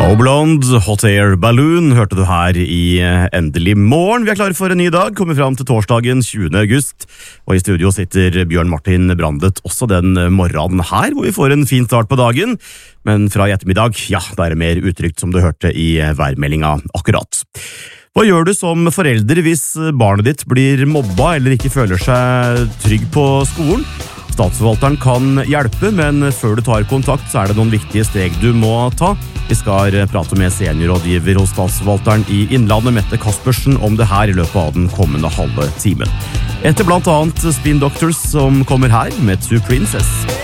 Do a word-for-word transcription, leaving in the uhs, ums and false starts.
Snow Blonde, Hot Air Balloon hørte du her i Endelig morgen. Vi er klare for en ny dag, kommer fram til torsdagen tjuende august. Og i studio sitter Bjørn Martin Brandet også den morgenen her, hvor vi får en fin start på dagen. Men fra i ettermiddag, ja, da er det mer utrygt som du hørte i værmeldinga akkurat. Hva gjør du som forelder hvis barnet ditt blir mobba eller ikke føler seg trygg på skolen? Statsforvalteren kan hjelpe, men før du tar kontakt så er det noen viktige steg du må ta. Vi skal prate med seniorrådgiver hos Statsforvalteren i Innlandet, Mette Kaspersen, om det her i løpet av den kommende halve timen. Etter blant annet Spin Doctors som kommer her med Two Princess.